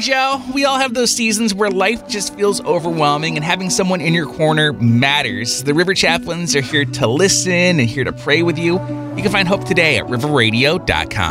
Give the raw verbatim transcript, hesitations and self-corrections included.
Joe. We all have those seasons where life just feels overwhelming and having someone in your corner matters. The River Chaplains are here to listen and here to pray with you. You can find hope today at river radio dot com.